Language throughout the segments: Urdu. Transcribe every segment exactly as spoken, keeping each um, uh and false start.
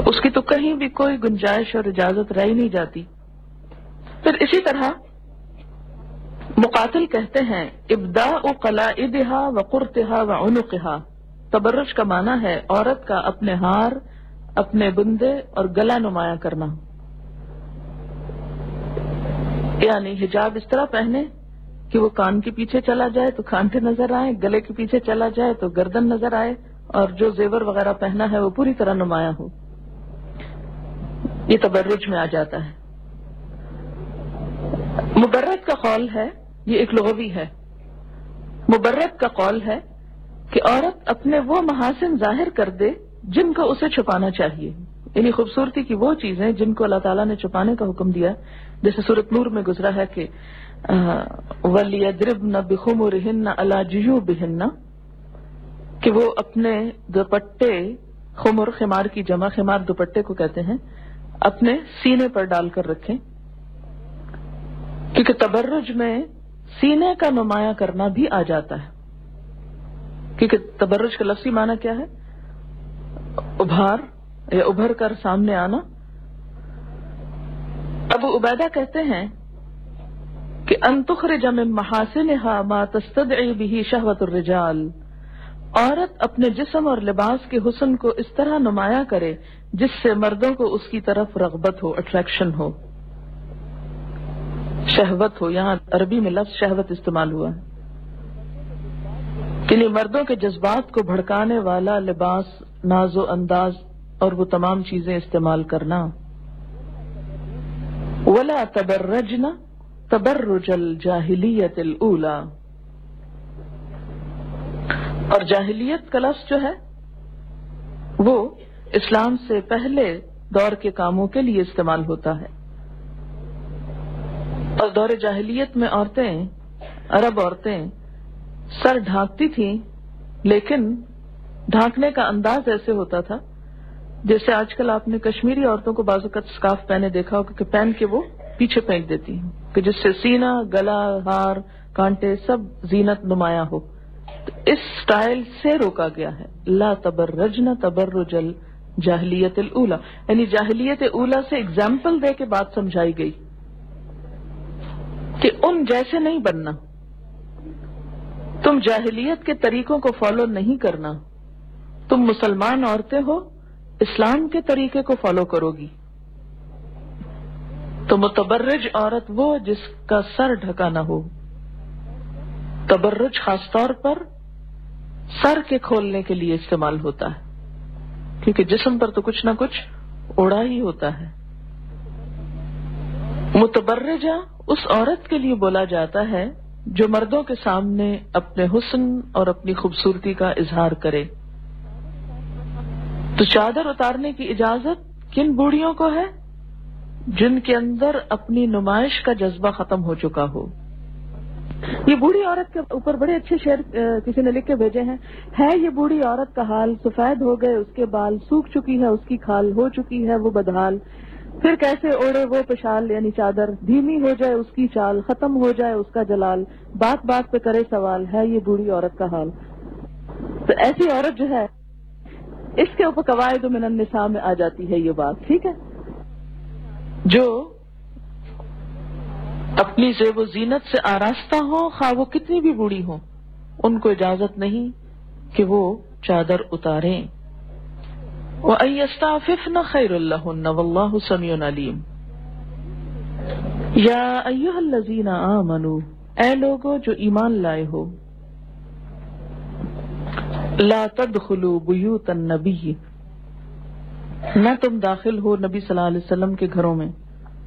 اس کی تو کہیں بھی کوئی گنجائش اور اجازت رہ ہی نہیں جاتی. پھر اسی طرح مقاتل کہتے ہیں ابداء قلائدها وقرتها وعنقها. تبرج کا معنی ہے عورت کا اپنے ہار، اپنے بندے اور گلا نمایاں کرنا. یعنی حجاب اس طرح پہنے کہ وہ کان کے پیچھے چلا جائے تو کانٹے نظر آئے، گلے کے پیچھے چلا جائے تو گردن نظر آئے، اور جو زیور وغیرہ پہنا ہے وہ پوری طرح نمایاں ہو. یہ تبرج میں آ جاتا ہے. مبرد کا قول ہے، یہ ایک لغوی ہے، مبرد کا قول ہے کہ عورت اپنے وہ محاسن ظاہر کر دے جن کو اسے چھپانا چاہیے. یعنی خوبصورتی کی وہ چیزیں جن کو اللہ تعالیٰ نے چھپانے کا حکم دیا، جیسے سورۃ نور میں گزرا ہے کہ وَلْيَضْرِبْنَ بِخُمُرِهِنَّ عَلَى جُيُوبِهِنَّ، کہ وہ اپنے دوپٹے، خمر خمار کی جمع، خمار دوپٹے کو کہتے ہیں، اپنے سینے پر ڈال کر رکھیں. کیونکہ تبرج میں سینے کا نمایاں کرنا بھی آ جاتا ہے. کیونکہ تبرج کا لفظی معنی کیا ہے؟ ابھار یا ابھر کر سامنے آنا. ابو عبیدہ کہتے ہیں کہ ان تخرج من محاسنها ما تستدعی به شہوت الرجال، عورت اپنے جسم اور لباس کے حسن کو اس طرح نمایاں کرے جس سے مردوں کو اس کی طرف رغبت ہو، اٹریکشن ہو، شہوت ہو. یہاں عربی میں لفظ شہوت استعمال ہوا ہے، یعنی مردوں کے جذبات کو بھڑکانے والا لباس، ناز و انداز اور وہ تمام چیزیں استعمال کرنا. ولا تبرجن تبرج الجاہلیت الاولی، اور جاہلیت کا لفظ جو ہے وہ اسلام سے پہلے دور کے کاموں کے لیے استعمال ہوتا ہے. اور دور جاہلیت میں عورتیں، عرب عورتیں سر ڈھانکتی تھیں، لیکن ڈھانکنے کا انداز ایسے ہوتا تھا جیسے آج کل آپ نے کشمیری عورتوں کو بعض اوقات اسکارف پہنے دیکھا ہوگا کہ پہن کے وہ پیچھے پھینک دیتی ہیں، کہ جس سے سینہ، گلا، ہار، کانٹے سب زینت نمایاں ہو. تو اس سٹائل سے روکا گیا ہے. لا تبرجن تبرج الجاہلیت الاولی، یعنی جاہلیت اولی سے اگزامپل دے کے بات سمجھائی گئی کہ ان جیسے نہیں بننا، تم جاہلیت کے طریقوں کو فالو نہیں کرنا، تم مسلمان عورتیں ہو، اسلام کے طریقے کو فالو کرو گی. تو متبرج عورت وہ جس کا سر ڈھکا نہ ہو. تبرج خاص طور پر سر کے کھولنے کے لیے استعمال ہوتا ہے، کیونکہ جسم پر تو کچھ نہ کچھ اوڑا ہی ہوتا ہے. متبرجہ اس عورت کے لیے بولا جاتا ہے جو مردوں کے سامنے اپنے حسن اور اپنی خوبصورتی کا اظہار کرے. تو چادر اتارنے کی اجازت کن بوڑھیوں کو ہے؟ جن کے اندر اپنی نمائش کا جذبہ ختم ہو چکا ہو. یہ بوڑھی عورت کے اوپر بڑے اچھے شعر کسی نے لکھ کے بھیجے ہیں. ہے یہ بوڑھی عورت کا حال، سفید ہو گئے اس کے بال، سوکھ چکی ہے اس کی کھال، ہو چکی ہے وہ بدحال. پھر کیسے اوڑے وہ پشال یعنی چادر، دھیمی ہو جائے اس کی چال، ختم ہو جائے اس کا جلال، بات بات پہ کرے سوال، ہے یہ بوڑھی عورت کا حال. تو ایسی عورت جو ہے اس کے اوپر قواعد من النساء میں آ جاتی ہے یہ بات. ٹھیک ہے، جو اپنی زیب و زینت سے آراستہ ہوں، خواہ وہ کتنی بھی بوڑھی ہوں، ان کو اجازت نہیں کہ وہ چادر اتاریں. وَأَن يَسْتَعْفِفْنَ خَيْرٌ لَهُنَّ وَاللَّهُ سَمِيعٌ عَلِيمٌ. یا ایھا الذین آمنوا، اے لوگو جو ایمان لائے ہو، لا تدخلوا بیوت النبی، نہ تم داخل ہو نبی صلی اللہ علیہ وسلم کے گھروں میں.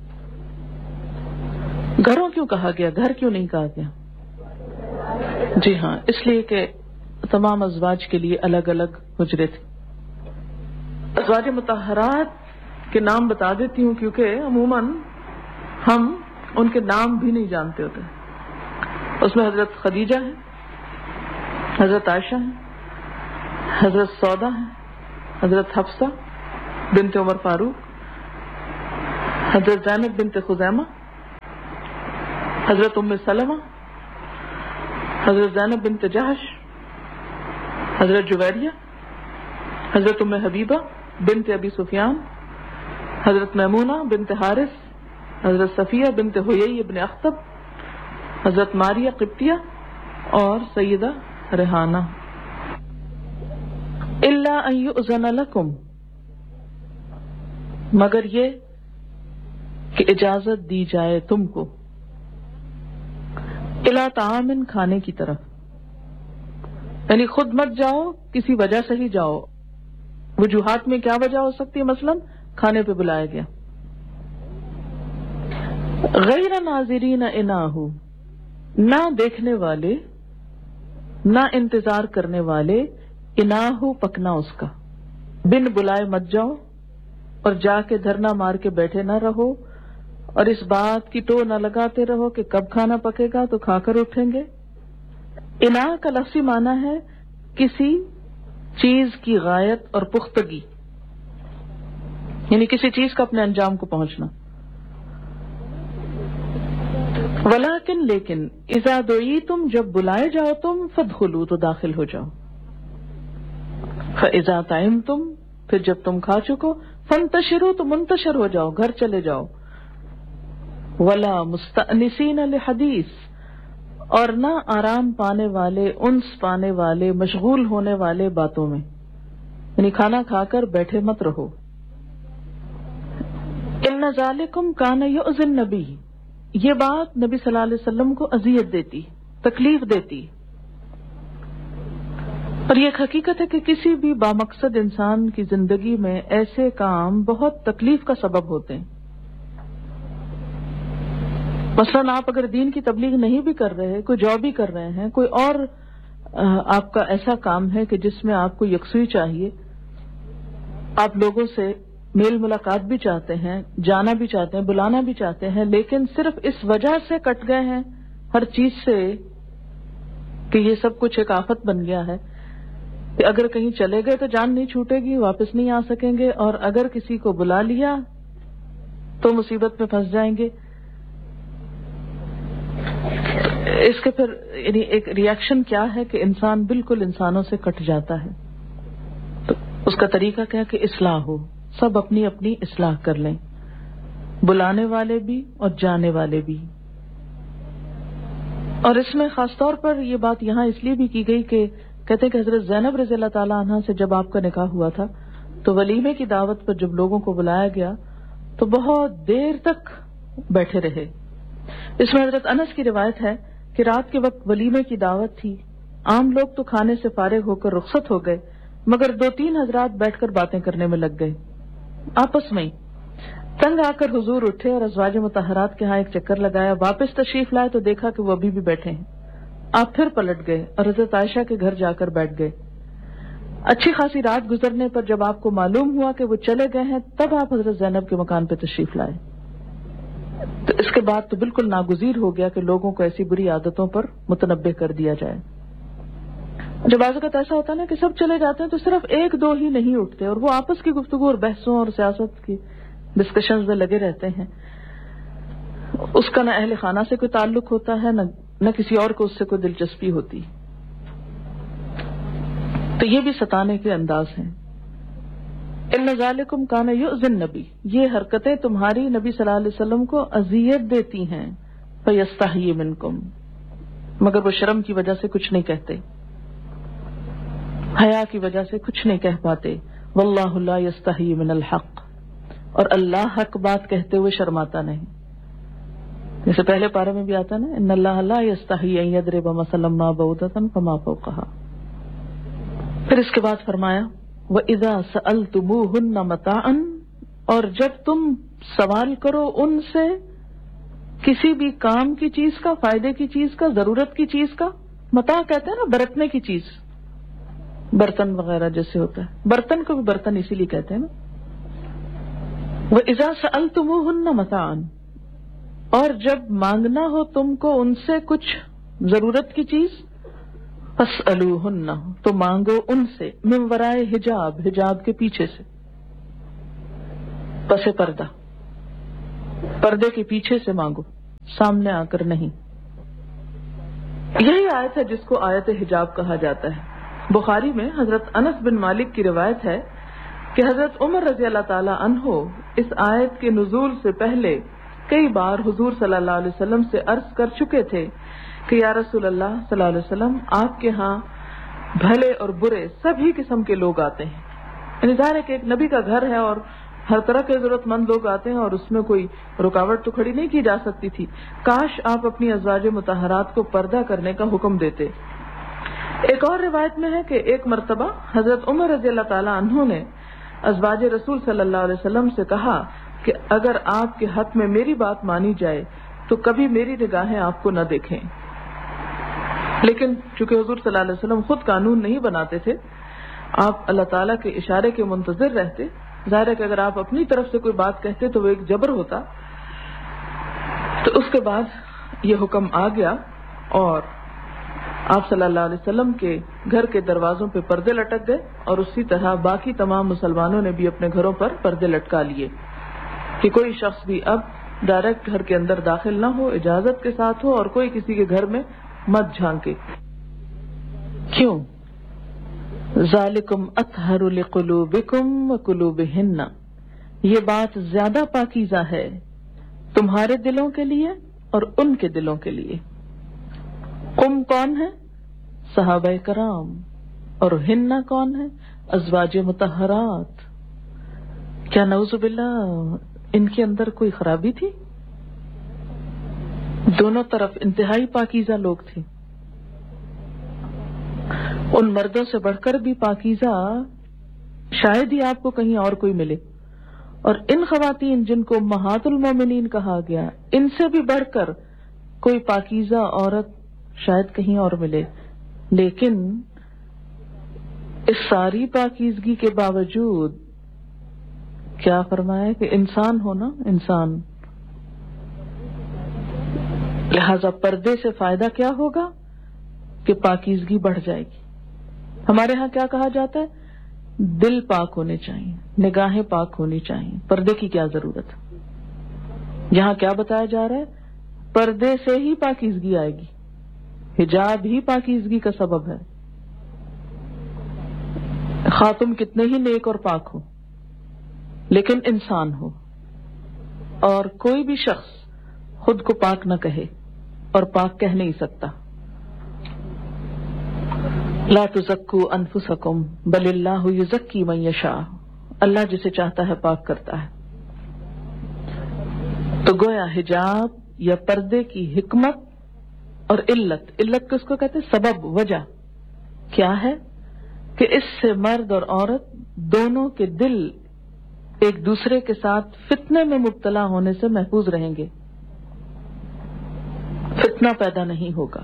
گھروں کیوں کہا گیا، گھر کیوں نہیں کہا گیا؟ جی ہاں، اس لیے کہ تمام ازواج کے لیے الگ الگ حجرے تھے. ازواج مطہرات کے نام بتا دیتی ہوں کیونکہ عموماً ہم ان کے نام بھی نہیں جانتے ہوتے. اس میں حضرت خدیجہ ہے، حضرت عائشہ ہے، حضرت سودا ہے، حضرت حفصہ بنت عمر فاروق، حضرت زینب بنت خزیمہ، حضرت ام سلمہ، حضرت زینب بنت جہش، حضرت جویریہ، حضرت ام حبیبہ، بنت ابی سفیان، حضرت میمونہ بنت حارث، حضرت صفیہ بنت حیی ابن اخطب، حضرت ماریہ قبطیہ اور سیدہ ریحانہ. الا ان یؤذن لکم، مگر یہ کہ اجازت دی جائے تم کو، الی طعام، کھانے کی طرف، یعنی خود مت جاؤ، کسی وجہ سے ہی جاؤ. وجوہات میں کیا وجہ ہو سکتی ہے؟ مثلا کھانے پہ بلایا گیا. غیر ناظرین اناہ، نہ دیکھنے والے، نہ انتظار کرنے والے، اناہ پکنا اس کا، بن بلائے مت جاؤ اور جا کے دھرنا مار کے بیٹھے نہ رہو اور اس بات کی ٹو نہ لگاتے رہو کہ کب کھانا پکے گا تو کھا کر اٹھیں گے. اناہ کا لفظی معنی ہے کسی چیز کی غایت اور پختگی، یعنی کسی چیز کا اپنے انجام کو پہنچنا. ولیکن لیکن اذا دعیتم، جب بلائے جاؤ تم، فادخلوا، تو داخل ہو جاؤ. فاذا طعمتم، پھر جب تم کھا چکو، فانتشروا، تو منتشر ہو جاؤ، گھر چلے جاؤ. ولا مستأنسین لحدیث، اور نہ آرام پانے والے، انس پانے والے، مشغول ہونے والے باتوں میں، یعنی کھانا کھا کر بیٹھے مت رہو. ان ذالکم کان یؤذی النبی، یہ بات نبی صلی اللہ علیہ وسلم کو اذیت دیتی، تکلیف دیتی. اور یہ ایک حقیقت ہے کہ کسی بھی بامقصد انسان کی زندگی میں ایسے کام بہت تکلیف کا سبب ہوتے ہیں. مثلاً آپ اگر دین کی تبلیغ نہیں بھی کر رہے، کوئی جاب بھی کر رہے ہیں، کوئی اور آپ کا ایسا کام ہے کہ جس میں آپ کو یکسوئی چاہیے، آپ لوگوں سے میل ملاقات بھی چاہتے ہیں، جانا بھی چاہتے ہیں، بلانا بھی چاہتے ہیں، لیکن صرف اس وجہ سے کٹ گئے ہیں ہر چیز سے کہ یہ سب کچھ ایک آفت بن گیا ہے کہ اگر کہیں چلے گئے تو جان نہیں چھوٹے گی، واپس نہیں آ سکیں گے، اور اگر کسی کو بلا لیا تو مصیبت میں پھنس جائیں گے. اس کے پھر یعنی ایک ریئیکشن کیا ہے کہ انسان بالکل انسانوں سے کٹ جاتا ہے. تو اس کا طریقہ کیا کہ اصلاح ہو، سب اپنی اپنی اصلاح کر لیں، بلانے والے بھی اور جانے والے بھی. اور اس میں خاص طور پر یہ بات یہاں اس لیے بھی کی گئی کہ کہتے ہیں کہ حضرت زینب رضی اللہ تعالیٰ عنہ سے جب آپ کا نکاح ہوا تھا تو ولیمے کی دعوت پر جب لوگوں کو بلایا گیا تو بہت دیر تک بیٹھے رہے. اس میں حضرت انس کی روایت ہے کہ رات کے وقت ولیمے کی دعوت تھی، عام لوگ تو کھانے سے فارغ ہو کر رخصت ہو گئے، مگر دو تین حضرات بیٹھ کر باتیں کرنے میں لگ گئے آپس میں. تنگ آ کر حضور اٹھے اور ازواج مطہرات کے ہاں ایک چکر لگایا، واپس تشریف لائے تو دیکھا کہ وہ ابھی بھی بیٹھے ہیں. آپ پھر پلٹ گئے اور حضرت عائشہ کے گھر جا کر بیٹھ گئے. اچھی خاصی رات گزرنے پر جب آپ کو معلوم ہوا کہ وہ چلے گئے ہیں تب آپ حضرت زینب کے مکان پہ تشریف لائے. تو اس کے بعد تو بالکل ناگزیر ہو گیا کہ لوگوں کو ایسی بری عادتوں پر متنبہ کر دیا جائے. جب بعض اوقات ایسا ہوتا ہے نا کہ سب چلے جاتے ہیں تو صرف ایک دو ہی نہیں اٹھتے اور وہ آپس کی گفتگو اور بحثوں اور سیاست کی ڈسکشنز میں لگے رہتے ہیں. اس کا نہ اہل خانہ سے کوئی تعلق ہوتا ہے نہ نہ کسی اور کو اس سے کوئی دلچسپی ہوتی. تو یہ بھی ستانے کے انداز ہیں. ان ذالکم کان یؤذی النبی، یہ حرکتیں تمہاری نبی صلی اللہ علیہ وسلم کو اذیت دیتی ہیں. فیستحیی منکم، مگر وہ شرم کی وجہ سے کچھ نہیں کہتے، حیا کی وجہ سے کچھ نہیں کہہ پاتے. واللہ لا یستحیی من الحق، اور اللہ حق بات کہتے ہوئے شرماتا نہیں. جیسے پہلے پارے میں بھی آتا ہے نا، ان اللہ لا یستحیی ان یضرب مثلا ما بعوضۃ فما فوقها. پھر اس کے بعد فرمایا وَإِذَا سَأَلْتُمُوهُنَّ مَتَاعًا، اور جب تم سوال کرو ان سے کسی بھی کام کی چیز کا، فائدے کی چیز کا، ضرورت کی چیز کا. متاع کہتے ہیں نا برتنے کی چیز، برتن وغیرہ جیسے ہوتا ہے، برتن کو بھی برتن اسی لیے کہتے ہیں نا. وَإِذَا سَأَلْتُمُوهُنَّ مَتَاعًا، اور جب مانگنا ہو تم کو ان سے کچھ ضرورت کی چیز، فَاسْأَلُوهُنَّ، تو مانگو ان سے، من ورائے حجاب، حجاب کے پیچھے سے، پس پردہ، پردے کے پیچھے سے مانگو، سامنے آ کر نہیں. یہی آیت ہے جس کو آیت حجاب کہا جاتا ہے. بخاری میں حضرت انس بن مالک کی روایت ہے کہ حضرت عمر رضی اللہ تعالی عنہ اس آیت کے نزول سے پہلے کئی بار حضور صلی اللہ علیہ وسلم سے عرض کر چکے تھے کہ یا رسول اللہ صلی اللہ علیہ وسلم آپ کے ہاں بھلے اور برے سبھی قسم کے لوگ آتے ہیں. یعنی ظاہر ہے کہ ایک نبی کا گھر ہے اور ہر طرح کے ضرورت مند لوگ آتے ہیں اور اس میں کوئی رکاوٹ تو کھڑی نہیں کی جا سکتی تھی. کاش آپ اپنی ازواج مطہرات کو پردہ کرنے کا حکم دیتے. ایک اور روایت میں ہے کہ ایک مرتبہ حضرت عمر رضی اللہ تعالی عنہ نے ازواج رسول صلی اللہ علیہ وسلم سے کہا کہ اگر آپ کے حق میں میری بات مانی جائے تو کبھی میری نگاہیں آپ کو نہ دیکھیں. لیکن چونکہ حضور صلی اللہ علیہ وسلم خود قانون نہیں بناتے تھے، آپ اللہ تعالیٰ کے اشارے کے منتظر رہتے. ظاہر ہے کہ اگر آپ اپنی طرف سے کوئی بات کہتے تو وہ ایک جبر ہوتا. تو اس کے بعد یہ حکم آ گیا اور آپ صلی اللہ علیہ وسلم کے گھر کے دروازوں پہ پردے لٹک گئے اور اسی طرح باقی تمام مسلمانوں نے بھی اپنے گھروں پر پردے لٹکا لیے کہ کوئی شخص بھی اب ڈائریکٹ گھر کے اندر داخل نہ ہو، اجازت کے ساتھ ہو، اور کوئی کسی کے گھر میں مت جھانکے. کیوں؟ ذالکم اطہر لقلوبکم وقلوبہن، یہ بات زیادہ پاکیزہ ہے تمہارے دلوں کے لیے اور ان کے دلوں کے لیے. قم کون ہے؟ صحابہ کرام. اور ہن کون ہے؟ ازواج مطہرات. کیا نعوذ باللہ ان کے اندر کوئی خرابی تھی؟ دونوں طرف انتہائی پاکیزہ لوگ تھے. ان مردوں سے بڑھ کر بھی پاکیزہ شاید ہی آپ کو کہیں اور کوئی ملے. اور ان خواتین جن کو امہات المومنین کہا گیا، ان سے بھی بڑھ کر کوئی پاکیزہ عورت شاید کہیں اور ملے. لیکن اس ساری پاکیزگی کے باوجود کیا فرمایا کہ انسان ہونا انسان. لہذا پردے سے فائدہ کیا ہوگا کہ پاکیزگی بڑھ جائے گی. ہمارے ہاں کیا کہا جاتا ہے؟ دل پاک ہونے چاہیے، نگاہیں پاک ہونی چاہیے، پردے کی کیا ضرورت. یہاں کیا بتایا جا رہا ہے؟ پردے سے ہی پاکیزگی آئے گی. حجاب ہی پاکیزگی کا سبب ہے. خاتم کتنے ہی نیک اور پاک ہو لیکن انسان ہو، اور کوئی بھی شخص خود کو پاک نہ کہے اور پاک کہہ نہیں سکتا. لا تزکوا انفسکم بل اللہ یزکی من یشاء. اللہ جسے چاہتا ہے پاک کرتا ہے. تو گویا حجاب یا پردے کی حکمت اور علت، علت کس کو کہتے ہیں؟ سبب، وجہ کیا ہے کہ اس سے مرد اور عورت دونوں کے دل ایک دوسرے کے ساتھ فتنے میں مبتلا ہونے سے محفوظ رہیں گے. فتنہ پیدا نہیں ہوگا.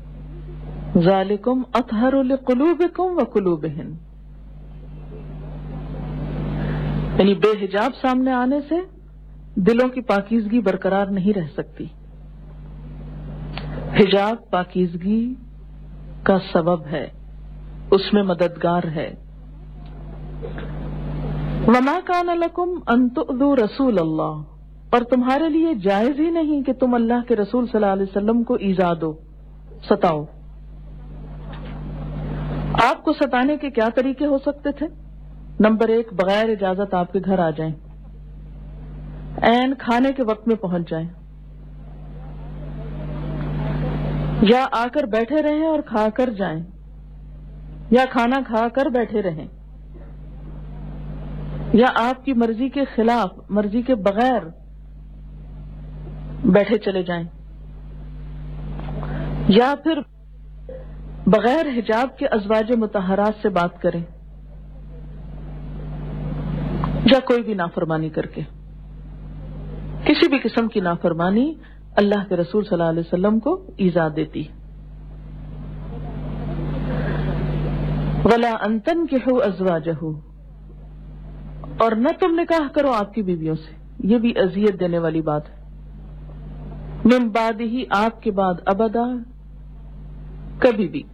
ذالکم اطہر لقلوبکم وقلوبہن. یعنی بے حجاب سامنے آنے سے دلوں کی پاکیزگی برقرار نہیں رہ سکتی. حجاب پاکیزگی کا سبب ہے، اس میں مددگار ہے. وما کان لکم ان تؤذوا رسول اللہ، اور تمہارے لیے جائز ہی نہیں کہ تم اللہ کے رسول صلی اللہ علیہ وسلم کو ایذا دو، ستاؤ. آپ کو ستانے کے کیا طریقے ہو سکتے تھے؟ نمبر ایک، بغیر اجازت آپ کے گھر آ جائیں، عین کھانے کے وقت میں پہنچ جائیں، یا آ کر بیٹھے رہیں اور کھا کر جائیں، یا کھانا کھا کر بیٹھے رہیں، یا آپ کی مرضی کے خلاف، مرضی کے بغیر بیٹھے چلے جائیں، یا پھر بغیر حجاب کے ازواج مطہرات سے بات کریں، یا کوئی بھی نافرمانی کر کے. کسی بھی قسم کی نافرمانی اللہ کے رسول صلی اللہ علیہ وسلم کو ایذا دیتی. وَلَا أَن تَنكِحُوا أَزْوَاجَهُ، اور نہ تم نکاح کرو آپ کی بیویوں سے. یہ بھی اذیت دینے والی بات ہے. من بعدہ، آپ کے بعد، ابدا، کبھی بھی.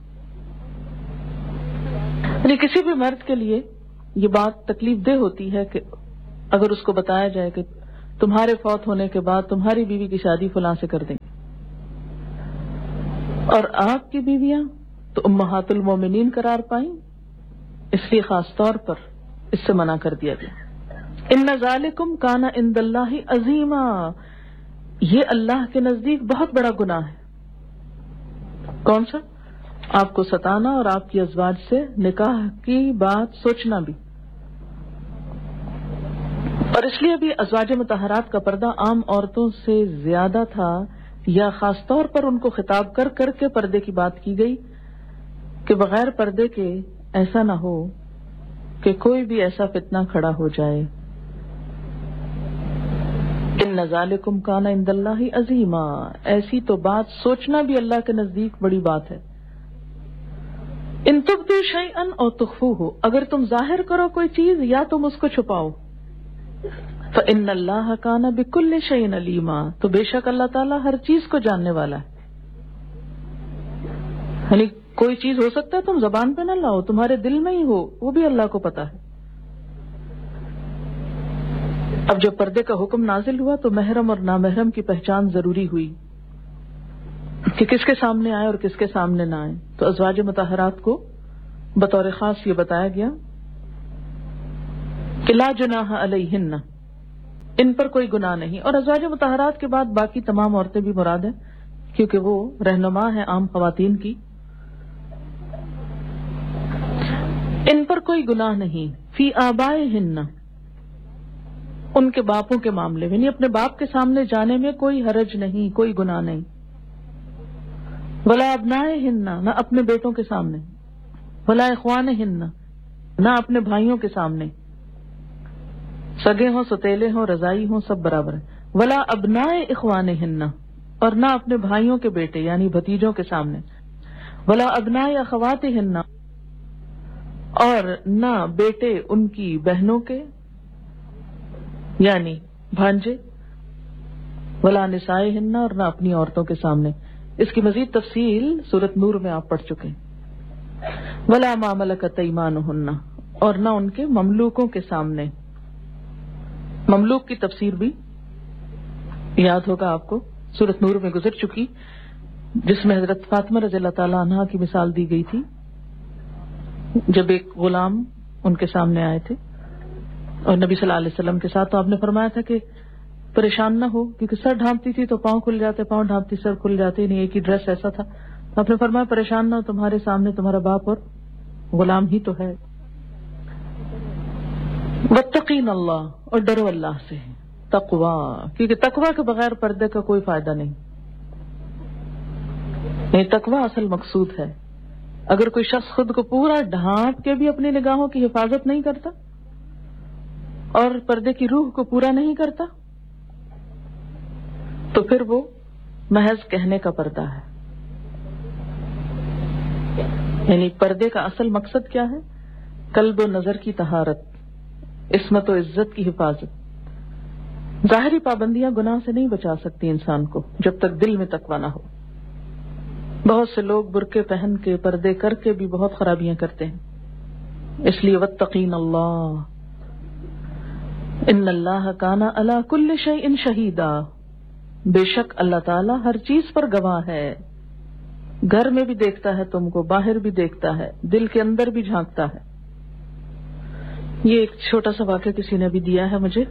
یعنی کسی بھی مرد کے لیے یہ بات تکلیف دہ ہوتی ہے کہ اگر اس کو بتایا جائے کہ تمہارے فوت ہونے کے بعد تمہاری بیوی کی شادی فلاں سے کر دیں گے، اور آپ کی بیویاں تو امہات المومنین قرار پائیں. اس لیے خاص طور پر اس سے منع کر دیا گیا. ان ذالکم کان عند اللہ عظیما، یہ اللہ کے نزدیک بہت بڑا گناہ ہے. کون سا؟ آپ کو ستانا اور آپ کی ازواج سے نکاح کی بات سوچنا بھی. اور اس لیے بھی ازواج مطہرات کا پردہ عام عورتوں سے زیادہ تھا، یا خاص طور پر ان کو خطاب کر کر کے پردے کی بات کی گئی کہ بغیر پردے کے ایسا نہ ہو کہ کوئی بھی ایسا فتنہ کھڑا ہو جائے. ان ذالکم کان عند اللہ عظیما، ایسی تو بات سوچنا بھی اللہ کے نزدیک بڑی بات ہے. ان تبدوا شیئا او تخفوہ، اگر تم ظاہر کرو کوئی چیز یا تم اس کو چھپاؤ. فإن اللہ کان بکل شیء علیما، تو بے شک اللہ تعالیٰ ہر چیز کو جاننے والا ہے. یعنی کوئی چیز ہو سکتا ہے تم زبان پہ نہ لاؤ، تمہارے دل میں ہی ہو، وہ بھی اللہ کو پتا ہے. اب جب پردے کا حکم نازل ہوا تو محرم اور نامحرم کی پہچان ضروری ہوئی کہ کس کے سامنے آئے اور کس کے سامنے نہ آئے. تو ازواج مطہرات کو بطور خاص یہ بتایا گیا کہ لا جناح علیہن، ان پر کوئی گناہ نہیں. اور ازواج مطہرات کے بعد باقی تمام عورتیں بھی مراد ہیں کیونکہ وہ رہنما ہیں عام خواتین کی. ان پر کوئی گناہ نہیں فی آبائہن، ان کے باپوں کے معاملے میں، یعنی اپنے باپ کے سامنے جانے میں کوئی حرج نہیں، کوئی گناہ نہیں. ولا ابنائہن، نہ اپنے بیٹوں کے سامنے. ولا اخوانہن، نہ اپنے بھائیوں کے سامنے، سگے ہوں ستیلے ہوں رضائی ہوں سب برابر ہیں. ولا ابنائے اخوانہن، اور نہ اپنے بھائیوں کے بیٹے یعنی بھتیجوں کے سامنے. ولا ابنائے اخواتہن، اور نہ بیٹے ان کی بہنوں کے یعنی بھانجے. ولا نسائہن، اور نہ اپنی عورتوں کے سامنے. اس کی مزید تفصیل سورۃ نور میں آپ پڑھ چکے ہیں. ولا ما ملکت ایمانہن، اور نہ ان کے مملوکوں کے سامنے. مملوک کی تفسیر بھی یاد ہوگا آپ کو، سورۃ نور میں گزر چکی، جس میں حضرت فاطمہ رضی اللہ تعالی عنہا کی مثال دی گئی تھی جب ایک غلام ان کے سامنے آئے تھے اور نبی صلی اللہ علیہ وسلم کے ساتھ. تو آپ نے فرمایا تھا کہ پریشان نہ ہو، کیونکہ سر ڈھانپتی تھی تو پاؤں کھل جاتے، پاؤں ڈھانپتی سر کھل جاتے، نہیں ایک ہی ڈریس ایسا تھا. تو آپ نے فرمایا پریشان نہ ہو، تمہارے سامنے تمہارا باپ اور غلام ہی تو ہے. واتقین اللہ، اور ڈرو اللہ سے. تقوی، کیونکہ تقوی کے بغیر پردے کا کوئی فائدہ نہیں. یہ تقوی اصل مقصود ہے. اگر کوئی شخص خود کو پورا ڈھانپ کے بھی اپنی نگاہوں کی حفاظت نہیں کرتا اور پردے کی روح کو پورا نہیں کرتا تو پھر وہ محض کہنے کا پردہ ہے. یعنی پردے کا اصل مقصد کیا ہے؟ قلب و نظر کی طہارت، عصمت و عزت کی حفاظت. ظاہری پابندیاں گناہ سے نہیں بچا سکتی انسان کو جب تک دل میں تقویٰ نہ ہو. بہت سے لوگ برقعے پہن کے پردے کر کے بھی بہت خرابیاں کرتے ہیں. اس لیے واتقین اللہ ان اللہ کان علی کل شیء شہیدا، بے شک اللہ تعالیٰ ہر چیز پر گواہ ہے. گھر میں بھی دیکھتا ہے تم کو، باہر بھی دیکھتا ہے، دل کے اندر بھی جھانکتا ہے. یہ ایک چھوٹا سا واقعہ کسی نے بھی دیا ہے مجھے.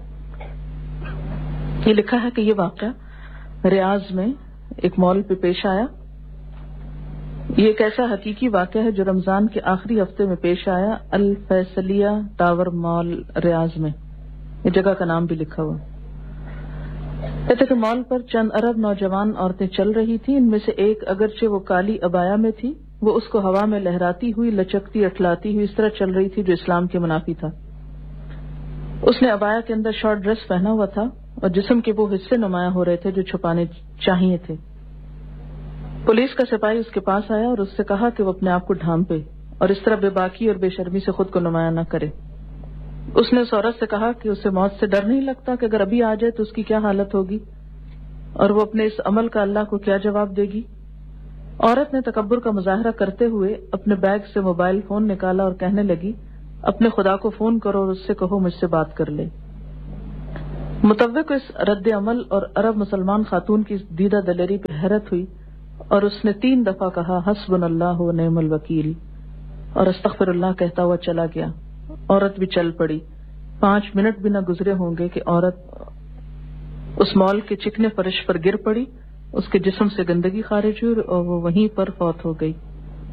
یہ لکھا ہے کہ یہ واقعہ ریاض میں ایک مال پہ پیش آیا. یہ ایک ایسا حقیقی واقعہ ہے جو رمضان کے آخری ہفتے میں پیش آیا، الفیصلیہ ٹاور مال ریاض میں. یہ جگہ کا نام بھی لکھا ہوا. کہتے کہ مال پر چند عرب نوجوان عورتیں چل رہی تھیں. ان میں سے ایک اگرچہ وہ کالی عبایا میں تھی، وہ اس کو ہوا میں لہراتی ہوئی، لچکتی اٹھلاتی ہوئی اس طرح چل رہی تھی جو اسلام کے منافی تھا. اس نے عبایا کے اندر شارٹ ڈریس پہنا ہوا تھا اور جسم کے وہ حصے نمایاں ہو رہے تھے جو چھپانے چاہیے تھے. پولیس کا سپاہی اس کے پاس آیا اور اس سے کہا کہ وہ اپنے آپ کو ڈھانپے اور اس طرح بے باکی اور بے شرمی سے خود کو نمایاں نہ کرے. اس نے اس عورت سے کہا کہ اسے موت سے ڈر نہیں لگتا کہ اگر ابھی آ جائے تو اس کی کیا حالت ہوگی اور وہ اپنے اس عمل کا اللہ کو کیا جواب دے گی. عورت نے تکبر کا مظاہرہ کرتے ہوئے اپنے بیگ سے موبائل فون نکالا اور کہنے لگی اپنے خدا کو فون کرو اور اس سے کہو مجھ سے بات کر لے. متوق کو اس رد عمل اور عرب مسلمان خاتون کی دیدہ دلیری پہ حیرت ہوئی اور اس نے تین دفعہ کہا حسبنا اللہ و نعم الوکیل اور استغفر اللہ کہتا ہوا چلا گیا عورت بھی چل پڑی. پانچ منٹ بھی نہ گزرے ہوں گے کہ عورت اس مال کے چکنے فرش پر گر پڑی, اس کے جسم سے گندگی خارج ہوئی اور وہ وہیں پر فوت ہو گئی.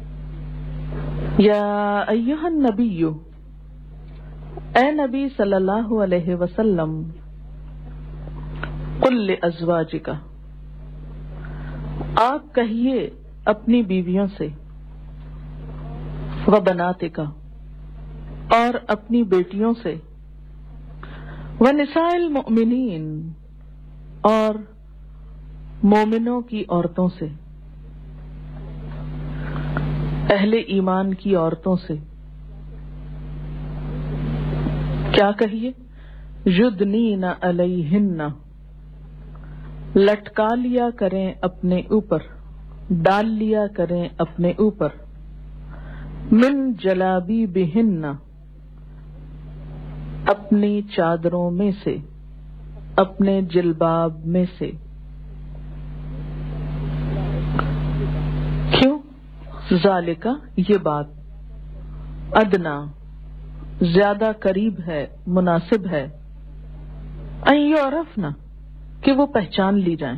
یا ایھا النبی, اے نبی صلی اللہ علیہ وسلم, قل لازواجک, آپ کہیے اپنی بیویوں سے, وبناتک, اور اپنی بیٹیوں سے, ونساء المؤمنین, اور مومنوں کی عورتوں سے, اہل ایمان کی عورتوں سے. کیا کہیے؟ یدنین علیہن, لٹکا لیا کریں اپنے اوپر, ڈال لیا کریں اپنے اوپر, من جلابیبہن, اپنی چادروں میں سے, اپنے جلباب میں سے. کیوں؟ ذالک, یہ بات, ادنا, زیادہ قریب ہے, مناسب ہے, ان یعرفن, کہ وہ پہچان لی جائیں,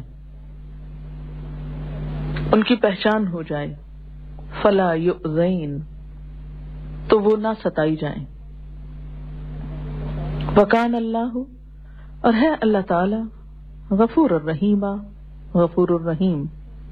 ان کی پہچان ہو جائے, فلا یؤذین, تو وہ نہ ستائی جائیں. وکان اللہ, اور ہے اللہ تعالی, غفور الرحیم, غفور الرحیم.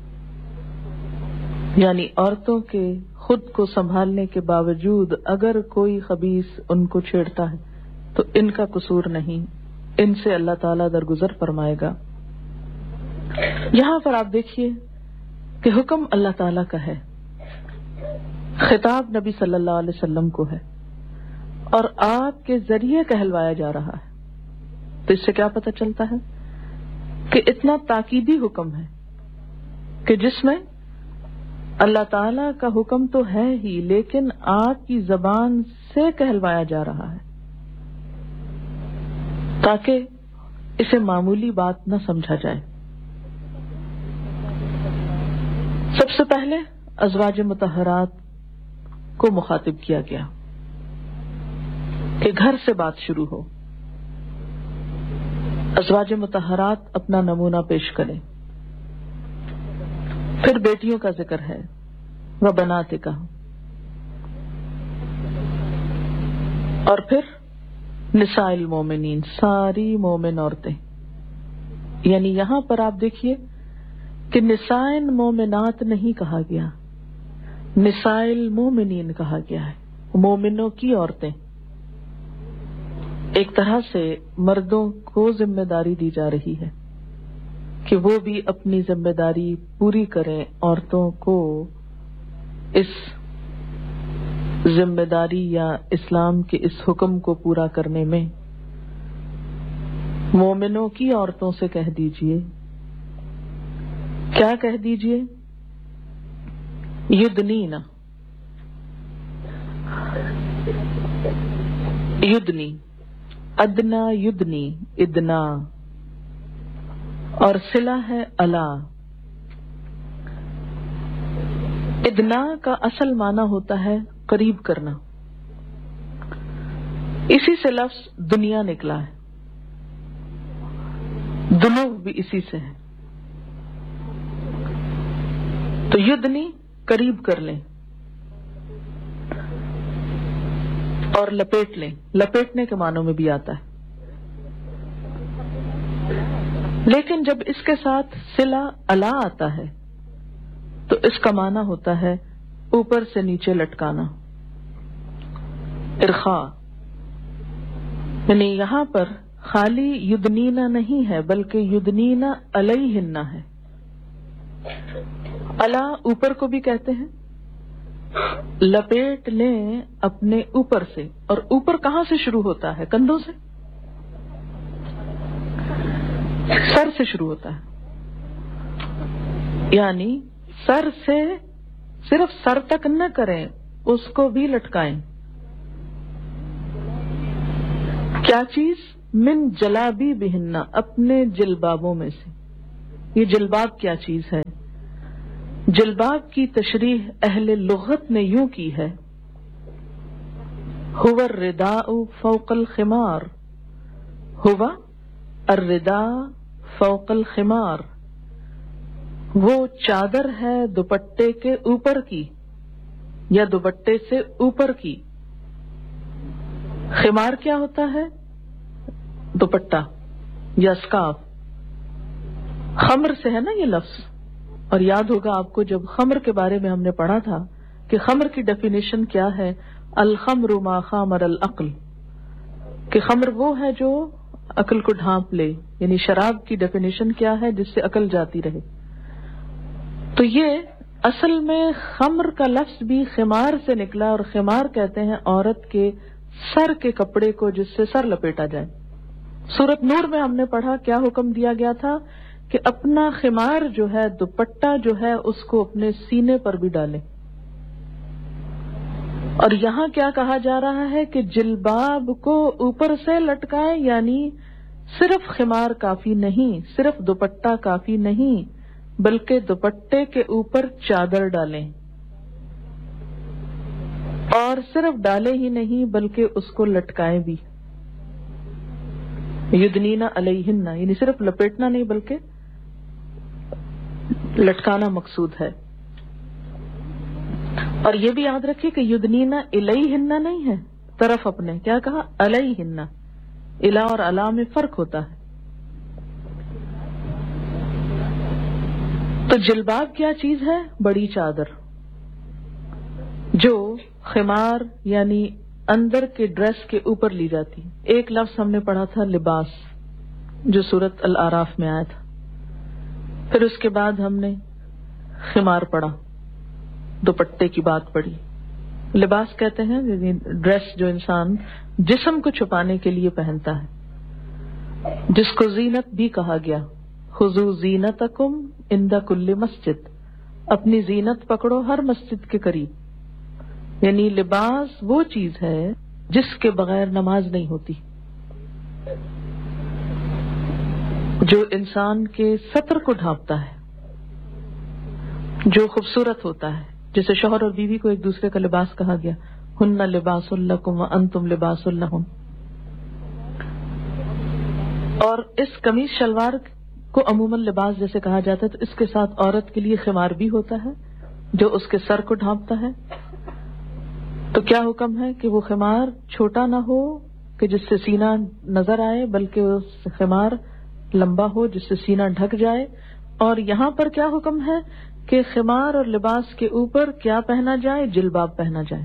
یعنی عورتوں کے خود کو سنبھالنے کے باوجود اگر کوئی خبیث ان کو چھیڑتا ہے تو ان کا قصور نہیں, ان سے اللہ تعالیٰ درگزر فرمائے گا. یہاں پر آپ دیکھیے کہ حکم اللہ تعالیٰ کا ہے, خطاب نبی صلی اللہ علیہ وسلم کو ہے, اور آپ کے ذریعے کہلوایا جا رہا ہے. تو اس سے کیا پتہ چلتا ہے کہ اتنا تاکیدی حکم ہے کہ جس میں اللہ تعالیٰ کا حکم تو ہے ہی, لیکن آپ کی زبان سے کہلوایا جا رہا ہے تاکہ اسے معمولی بات نہ سمجھا جائے. سب سے پہلے ازواج مطہرات کو مخاطب کیا گیا کہ گھر سے بات شروع ہو. ازواج مطہرات اپنا نمونہ پیش کریں. پھر بیٹیوں کا ذکر ہے, وبناتک, اور پھر نساء المومنین, ساری مومن عورتیں. یعنی یہاں پر آپ دیکھیے کہ نساء مومنات نہیں کہا گیا, نساء المومنین کہا گیا ہے, مومنوں کی عورتیں. ایک طرح سے مردوں کو ذمہ داری دی جا رہی ہے کہ وہ بھی اپنی ذمہ داری پوری کریں, عورتوں کو اس ذمہ داری یا اسلام کے اس حکم کو پورا کرنے میں مومنوں کی عورتوں سے کہہ دیجئے. کیا کہہ دیجئے؟ یدنینا, یدنی, ادنا یدنی, ادنا, اور صلہ ہے الا. ادنا کا اصل معنی ہوتا ہے قریب کرنا, اسی سے لفظ دنیا نکلا ہے, دنو بھی اسی سے ہے. تو یدنی قریب کر لیں اور لپیٹ لیں, لپیٹنے کے معنوں میں بھی آتا ہے. لیکن جب اس کے ساتھ صلہ الا آتا ہے تو اس کا معنی ہوتا ہے اوپر سے نیچے لٹکانا, ارخاء. یعنی یہاں پر خالی یدنینا نہیں ہے بلکہ یدنینا علیہن ہے. الا اوپر کو بھی کہتے ہیں, لپیٹ لیں اپنے اوپر سے, اور اوپر کہاں سے شروع ہوتا ہے؟ کندھوں سے, سر سے شروع ہوتا ہے. یعنی سر سے صرف سر تک نہ کریں, اس کو بھی لٹکائیں. کیا چیز؟ من جلابی بہن, اپنے جلبابوں میں سے. یہ جلباب کیا چیز ہے؟ جلباب کی تشریح اہل لغت نے یوں کی ہے हुवा الرداء فوق الخمار हुवा الرداء فوق الخمار वो चादर है दुपट्टे के ऊपर की या दुपट्टे से ऊपर की। खिमार क्या होता है? दुपट्टा या स्कार्फ। खम्र से है ना ये लफ्ज, और याद होगा आपको जब खम्र के बारे में हमने पढ़ा था कि खम्र की डेफिनेशन क्या है, अल खम्रु मा खामर अल अक्ल, कि खम्र वो है जो अक्ल को ढांप ले, यानी शराब की डेफिनेशन क्या है, जिससे अक्ल जाती रहे। तो ये असल में खम्र का लफ्ज भी खिमार से निकला, और खिमार कहते हैं औरत के सर के कपड़े को जिससे सर लपेटा जाए। सूरत नूर में हमने पढ़ा क्या हुक्म दिया गया था कि अपना खिमार जो है, दुपट्टा जो है, उसको अपने सीने पर भी डालें। और यहाँ क्या कहा जा रहा है कि जिलबाब को ऊपर से लटकाएं, यानी सिर्फ खिमार काफी नहीं, सिर्फ दुपट्टा काफी नहीं, बल्कि दुपट्टे के ऊपर चादर डालें, और सिर्फ डाले ही नहीं बल्कि उसको लटकाएं भी। युदनीना अलैहिन्ना, यानी सिर्फ लपेटना नहीं बल्कि लटकाना मकसूद है। और ये भी याद रखिए कि युदनीना इलैहिन्ना नहीं है, तरफ अपने, क्या कहा? अलैहिन्ना। इला और अला में फर्क होता है। तो जिलबाब क्या चीज है? बड़ी चादर जो खिमार यानी अंदर के ड्रेस के ऊपर ली जाती। एक लफ्ज हमने पढ़ा था लिबास, जो सूरत अल आराफ में आया था। फिर उसके बाद हमने खिमार पढ़ा, दुपट्टे की बात पढ़ी। लिबास कहते हैं ड्रेस जो इंसान जिस्म को छुपाने के लिए पहनता है, जिसको जीनत भी कहा गया। खुजू जीनतकुम इंदा कुल्ली मस्जिद, अपनी जीनत पकड़ो हर मस्जिद के करीब। यानी लिबास वो चीज है जिसके बगैर नमाज नहीं होती, जो इंसान के सतर को ढांपता है, जो खूबसूरत होता है। जैसे शौहर और बीवी को एक दूसरे का लिबास कहा गया, हुन्ना लिबासुल लकुम व अंतुम लिबासुल लहुम। और इस कमीज शलवार को अमूमन लिबास जैसे कहा जाता है, तो इसके साथ औरत के लिए खिमार भी होता है जो उसके सर को ढांपता है। तो क्या हुक्म है कि वो खिमार छोटा ना हो कि जिससे सीना नजर आए, बल्कि वो खिमार लंबा हो जिससे सीना ढक जाए। और यहाँ पर क्या हुक्म है कि खिमार और लिबास के ऊपर क्या पहना जाए? जिलबाब पहना जाए।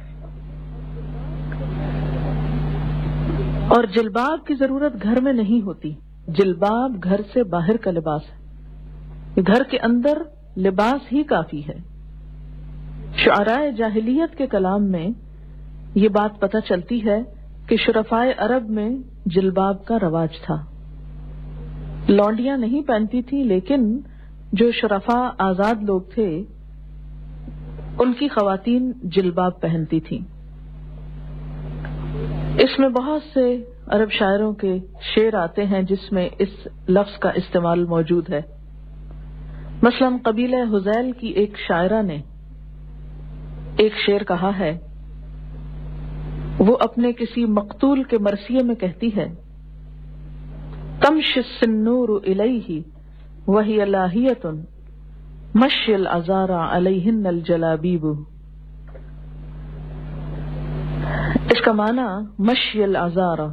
और जिलबाब की जरूरत घर में नहीं होती, जिलबाब घर से बाहर का लिबास है, घर के अंदर लिबास ही काफी है। शुअराए जाहिलियत के कलाम में ये बात पता चलती है कि शुरफाए अरब में जिलबाब का रवाज था। लौंडियां नहीं पहनती थी, लेकिन जो शुरफा आजाद लोग थे उनकी खवातीन जिलबाब पहनती थी। इसमें बहुत से अरब शायरों के शेर आते हैं जिसमें इस लफ्ज का इस्तेमाल मौजूद है। मसलन कबीले हुजैल की एक शायरा ने एक शेर कहा है, वो अपने किसी मकतूल के मरसिये में कहती है, तमश सिन्नूर इलैहि वही अलाहियतुन मश्यल अजारा अलैहिन्नल जलाबीबु। इसका माना मश्यल अजारा,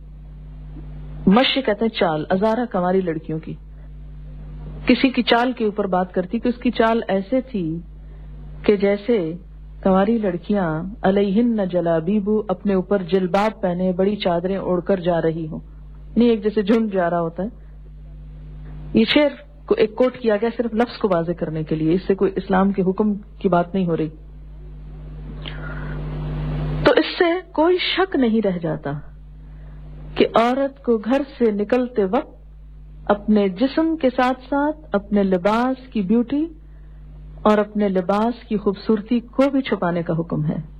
मश्य कहते हैं चाल, अजारा कमारी लड़कियों की। किसी की चाल के ऊपर बात करती कि उसकी चाल ऐसे थी कि जैसे कमारी लड़कियां अलैहिन्न जलाबीबु, अपने ऊपर जिलबाब पहने बड़ी चादरें ओढ़कर जा रही हो, नहीं एक जैसे झुंड जा रहा होता है। ये शेर को एक कोट किया गया सिर्फ लफ्ज को वाजे करने के लिए, इससे कोई इस्लाम के हुक्म की बात नहीं हो रही। तो इससे कोई शक नहीं रह जाता कि औरत को घर से निकलते वक्त अपने जिस्म के साथ साथ अपने लिबास की ब्यूटी और अपने लिबास की खूबसूरती को भी छुपाने का हुक्म है।